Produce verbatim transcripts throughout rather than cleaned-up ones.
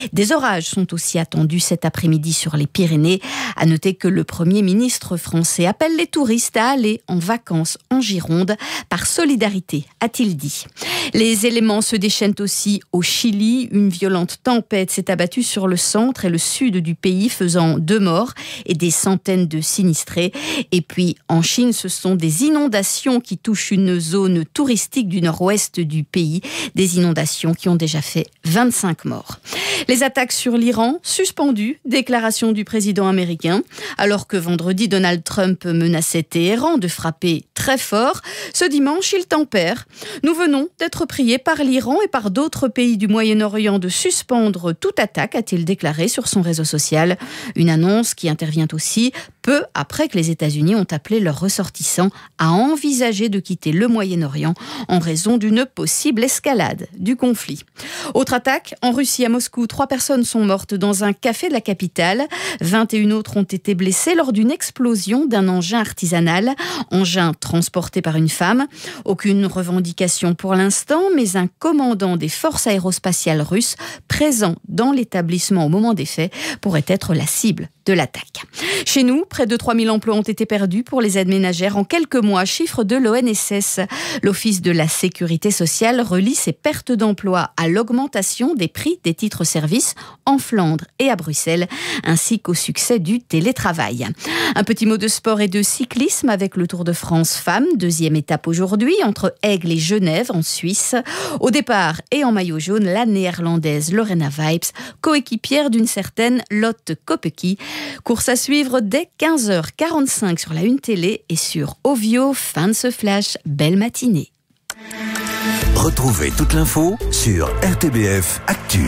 Des orages sont aussi attendus cet après-midi sur les Pyrénées. À noter que le Premier ministre français appelle les touristes à aller en vacances en Gironde par solidarité, a-t-il dit. Les éléments se déchaînent aussi au Chili. Une violente tempête s'est abattue sur le centre et le sud du pays, faisant deux morts et des centaines de sinistrés. Et puis en Chine, ce sont des inondations qui touchent une zone touristique du nord-ouest du pays. Des inondations qui ont déjà fait vingt-cinq morts. Les attaques sur l'Iran, suspendues, déclaration du président américain. Alors que vendredi, Donald Trump menaçait Téhéran de frapper très fort, ce dimanche, il tempère. Nous venons d'être priés par l'Iran et par d'autres pays du Moyen-Orient de suspendre toute attaque, a-t-il déclaré sur son réseau social. Une annonce qui intervient aussi peu après que les États-Unis ont appelé leurs ressortissants à envisager de quitter le Moyen-Orient en raison d'une possible escalade du conflit. Autre attaque, en Russie, à Moscou, trois personnes sont mortes dans un café de la capitale. vingt et une autres ont été blessées lors d'une explosion d'un engin artisanal, engin transporté par une femme. Aucune revendication pour l'instant, mais un commandant des forces aérospatiales russes présent dans l'établissement au moment des faits pourrait être la cible de l'attaque. Chez nous, près de trois mille emplois ont été perdus pour les aides ménagères en quelques mois, chiffre de l'O N S S. L'Office de la Sécurité sociale relie ces pertes d'emplois à l'augmentation des prix des titres-services en Flandre et à Bruxelles, ainsi qu'au succès du télétravail. Un petit mot de sport et de cyclisme avec le Tour de France Femmes, deuxième étape aujourd'hui entre Aigle et Genève en Suisse. Au départ et en maillot jaune, la néerlandaise Lorena Vibes, coéquipière d'une certaine Lotte Kopecky. Course à suivre dès quinze heures quarante-cinq sur la Une Télé et sur Ovio. Fin de ce flash. Belle matinée. Retrouvez toute l'info sur R T B F Actu.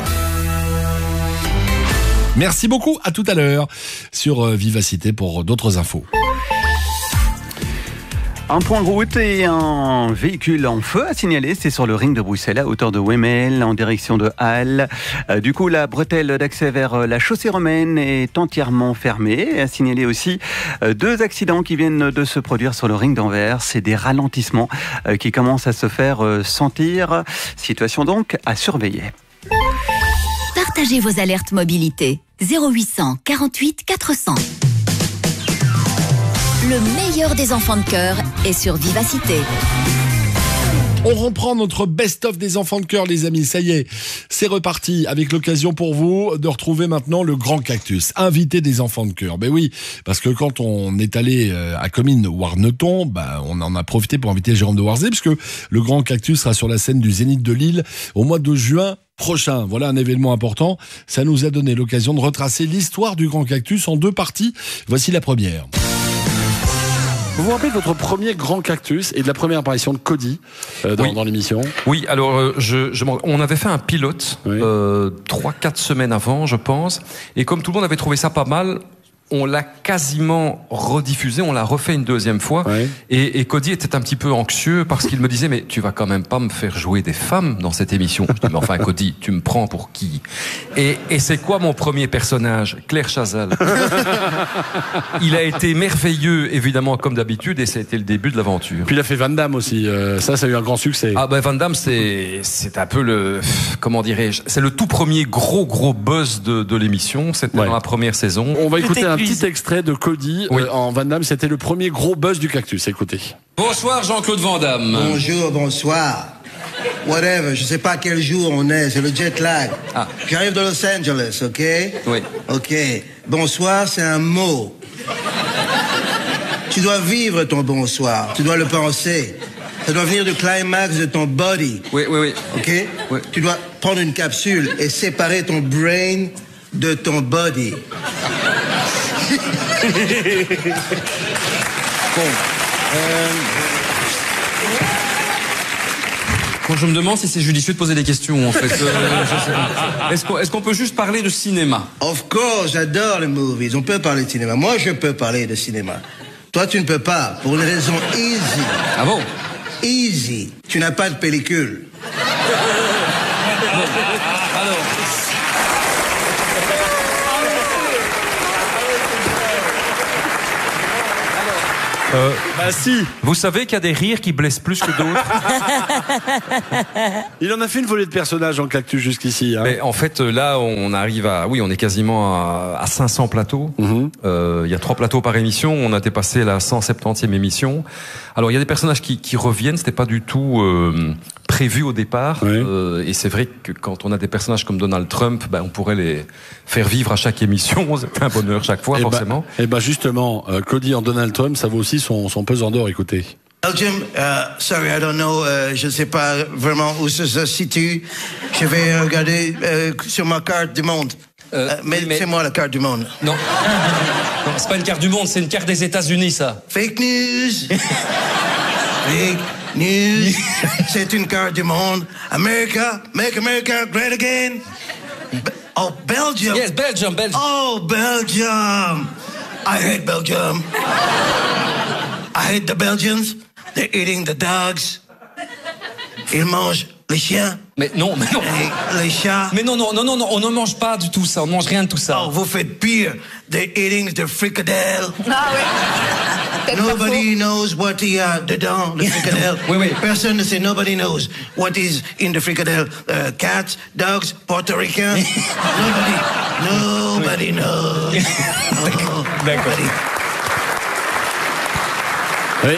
Merci beaucoup, à tout à l'heure sur Vivacité pour d'autres infos. Un point route et un véhicule en feu à signaler, c'est sur le ring de Bruxelles à hauteur de Wemmel en direction de Halle. Euh, du coup, la bretelle d'accès vers la chaussée romaine est entièrement fermée. À signaler aussi euh, deux accidents qui viennent de se produire sur le ring d'Anvers. C'est des ralentissements euh, qui commencent à se faire euh, sentir. Situation donc à surveiller. Partagez vos alertes mobilité. zéro huit cent quarante-huit quatre cents. Le meilleur des enfants de cœur est sur Vivacité. On reprend notre best-of des enfants de cœur, les amis. Ça y est, c'est reparti avec l'occasion pour vous de retrouver maintenant le Grand Cactus, invité des enfants de cœur. Ben oui, parce que quand on est allé à Comines ou Arneton, ben on en a profité pour inviter Jérôme de Warzé, puisque le Grand Cactus sera sur la scène du Zénith de Lille au mois de juin prochain. Voilà un événement important. Ça nous a donné l'occasion de retracer l'histoire du Grand Cactus en deux parties. Voici la première. Vous vous rappelez de votre premier Grand Cactus et de la première apparition de Cody euh, dans, oui. dans l'émission? Oui, alors euh, je, je, on avait fait un pilote oui. euh, trois, quatre semaines avant, je pense, et comme tout le monde avait trouvé ça pas mal, on l'a quasiment rediffusé, on l'a refait une deuxième fois, oui. et, et Cody était un petit peu anxieux parce qu'il me disait mais tu vas quand même pas me faire jouer des femmes dans cette émission. Je dis mais enfin Cody, tu me prends pour qui? Et, et c'est quoi mon premier personnage? Claire Chazal. Il a été merveilleux évidemment comme d'habitude et ça a été le début de l'aventure. Puis il a fait Van Damme aussi, euh, ça ça a eu un grand succès. Ah ben Van Damme c'est c'est un peu le comment dirais-je, c'est le tout premier gros gros buzz de, de l'émission, c'était ouais. dans la première saison. On va écouter un petit extrait de Cody oui. euh, en Van Damme, c'était le premier gros buzz du Cactus, écoutez. Bonsoir Jean-Claude Van Damme. Bonjour, bonsoir. Whatever, je sais pas quel jour on est, c'est le jet lag. Ah. J'arrive de Los Angeles, ok? Oui. Ok. Bonsoir, c'est un mot. Tu dois vivre ton bonsoir, tu dois le penser. Ça doit venir du climax de ton body. Oui, oui, oui. Ok? Oui. Tu dois prendre une capsule et séparer ton brain de ton body. Bon. Euh... Quand je me demande si c'est judicieux de poser des questions, en fait. Euh, je sais pas. Est-ce qu'on, est-ce qu'on peut juste parler de cinéma? Of course, j'adore les movies. On peut parler de cinéma. Moi, je peux parler de cinéma. Toi, tu ne peux pas, pour une raison easy. Ah bon? Easy. Tu n'as pas de pellicule. Bon. Alors... Euh, Bah si. vous savez qu'il y a des rires qui blessent plus que d'autres. Il en a fait une volée de personnages en Cactus jusqu'ici. Hein. Mais en fait, là, on arrive à, oui, on est quasiment à, à cinq cents plateaux. Mm-hmm. Euh, il y a trois plateaux par émission. On a dépassé la cent septantième émission. Alors, il y a des personnages qui, qui reviennent. C'était pas du tout euh, prévu au départ. Oui. Euh, et c'est vrai que quand on a des personnages comme Donald Trump, ben, on pourrait les faire vivre à chaque émission. C'est un bonheur chaque fois, Et forcément. bah, et bah justement, euh, Cody en Donald Trump, ça vaut aussi son, son pesant d'or. Écoutez. Belgium, uh, sorry, I don't know, uh, je ne sais pas vraiment où ça se situe. Je vais regarder uh, sur ma carte du monde. Euh, Uh, mais, oui, mais- c'est moi la carte du monde. Non. Non, c'est pas une carte du monde, c'est une carte des États-Unis, ça. Fake news. Fake news. C'est une carte du monde. America, make America great again. Be- oh, Belgium. Yes, Belgium, Belgium. Oh, Belgium. I hate Belgium. I hate the Belgians. They're eating the dogs. Ils mangent les chiens, Mais non, mais non. les, les chats. Mais non, non, non, non, non, on ne mange pas du tout ça, on ne mange rien de tout ça. Oh, vous faites pire. They're eating the fricadelle. Ah ouais. Peut-être pas Nobody knows what il y a dedans, le fricadelle. Oui, oui. Personne ne sait, nobody knows what is in the fricadelle. Uh, cats, dogs, Puerto Rican. nobody, nobody knows. Oh, nobody. Oui.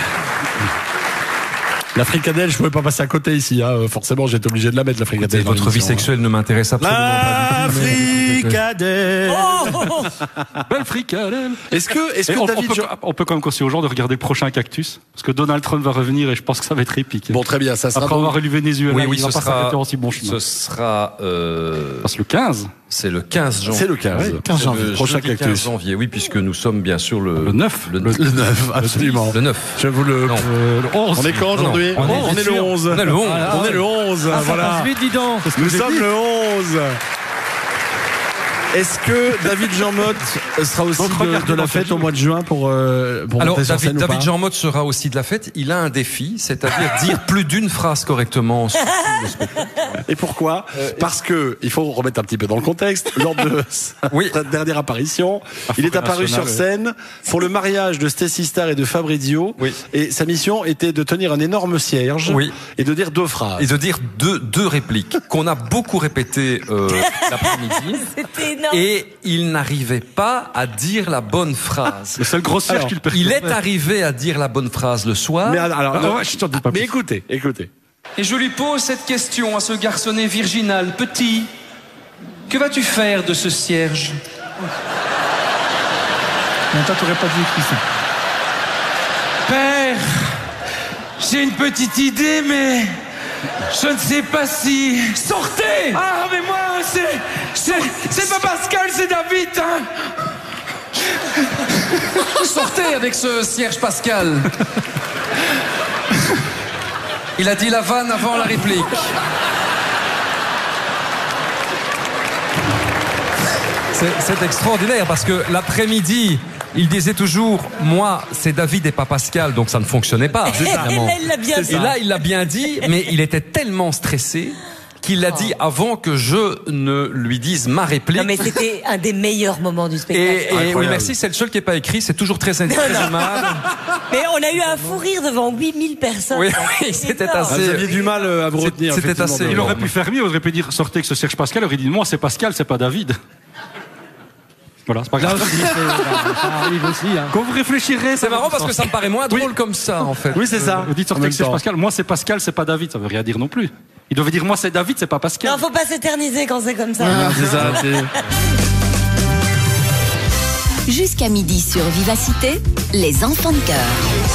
La fricadelle, je pouvais pas passer à côté ici. Hein. Forcément, j'étais obligé de la mettre, la fricadelle. Votre vie sexuelle ne m'intéresse absolument La pas du tout. fricadelle. Oh Belle fricadelle. Est-ce que, est-ce Et que on, on David... peut, Jo- on peut quand même conseiller aux gens de regarder le prochain Cactus, parce que Donald Trump va revenir et je pense que ça va être épique. Bon, très bien, ça sera Après donc- avoir élu Venezuela, Oui, oui, il va ce pas sera, s'arrêter en si bon chemin. ce sera, euh, Parce que le quinze, c'est le quinze janvier. C'est le quinze. Ouais, quinze C'est janvier. le Prochain jeudi Cactus. quinze janvier, oui, puisque nous sommes bien sûr le... le neuf. Le, Le neuf, absolument. le neuf. Je vous le... Non. Euh, le onze. On est quand Non, non. aujourd'hui? On est- On est le onze. On est le onze. On est le onze, voilà. vite, dis donc. C'est ce que Nous j'ai sommes dit. le onze. Est-ce que David Jean Motte sera aussi Donc, de, regardez de la dans fête quel au mois de juin pour, euh, pour Alors, monter sur David, scène ou David pas Jean Motte sera aussi de la fête. Il a un défi, c'est-à-dire dire plus d'une phrase correctement. sur le spectacle. Et pourquoi Parce que, il faut remettre un petit peu dans le contexte, lors de sa Oui. dernière apparition, il est apparu sur national, scène pour le mariage de Stacy Star et de Fabrizio. Oui. Et sa mission était de tenir un énorme cierge Oui. et de dire deux phrases. Et de dire deux, deux répliques qu'on a beaucoup répétées euh, l'après-midi. C'était énorme. Et il n'arrivait pas à dire la bonne phrase. Le seul gros siège Alors, qu'il perturbait. Il est arrivé à dire la bonne phrase le soir. Mais alors, Ah, alors, ouais, je t'en dis pas mais plus. écoutez, écoutez. Et je lui pose cette question à ce garçonnet virginal. Petit, que vas-tu faire de ce cierge? Mais toi, t'aurais pas dû écrire ça. Père, j'ai une petite idée, mais je ne sais pas si... Sortez! Ah, mais moi, c'est... C'est, c'est pas Pascal, c'est David, hein! Sortez avec ce cierge Pascal. Il a dit la vanne avant la réplique. C'est, c'est extraordinaire parce que l'après-midi, il disait toujours « Moi, c'est David et pas Pascal, donc ça ne fonctionnait pas. » Et là, il l'a bien dit. Et là, il l'a bien dit, mais il était tellement stressé qu'il l'a dit avant que je ne lui dise ma réplique. Non mais c'était un des meilleurs moments du Et, spectacle. et oui, merci, c'est le seul qui n'est pas écrit, c'est toujours très, très non. aimable. Mais on a eu un fou rire devant huit mille personnes. Oui, oui, c'était énorme. assez- Vous aviez du mal euh, à vous C'est- retenir. c'était effectivement, assez- de- Il aurait pu faire mieux, il aurait pu dire sortez avec ce Serge Pascal, il aurait dit moi c'est Pascal, c'est pas David. Voilà, c'est pas grave. Ça arrive aussi. Hein. Quand vous réfléchirez, C'est marrant parce que ça me paraît moins drôle comme ça, en fait. Oui, c'est ça. Vous dites En sortez même avec Serge temps. Pascal, moi c'est Pascal, c'est pas David, ça veut rien dire non plus. Il devait dire moi c'est David, c'est pas Pascal. Non, faut pas s'éterniser quand c'est comme ça. Ah, c'est ça, c'est... Jusqu'à midi sur Vivacité, les enfants de cœur.